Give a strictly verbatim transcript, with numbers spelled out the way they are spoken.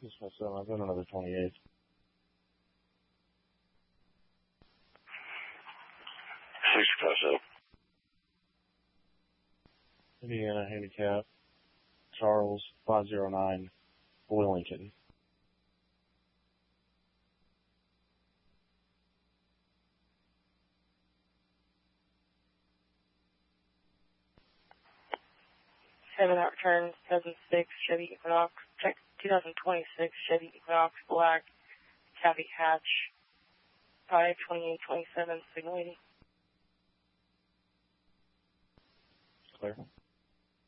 Just myself. I've got another twenty-eight. Six myself. Indiana handicap. Charles five zero nine. Wellington. Seven out return, seven six Chevy Equinox, check twenty twenty-six Chevy Equinox Black, Cabby Hatch, five twenty-eight twenty-seven, signal eighty. Clear.